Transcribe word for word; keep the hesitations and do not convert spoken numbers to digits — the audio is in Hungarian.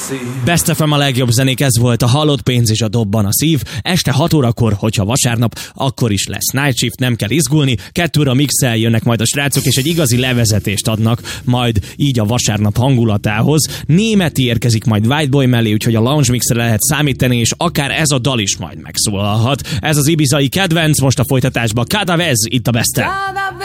Best ef em a legjobb zenék, ez volt a Hallott pénz és a dobban a szív. Este hat órakor, hogyha vasárnap, akkor is lesz Night Shift, nem kell izgulni. Kettőre mixel jönnek majd a srácok, és egy igazi levezetést adnak majd így a vasárnap hangulatához. Németi érkezik majd Whiteboy mellé, úgyhogy a Lounge Mixre lehet számítani, és akár ez a dal is majd megszólalhat. Ez az ibizai kedvenc, most a folytatásban Kadavez, itt a Best-en.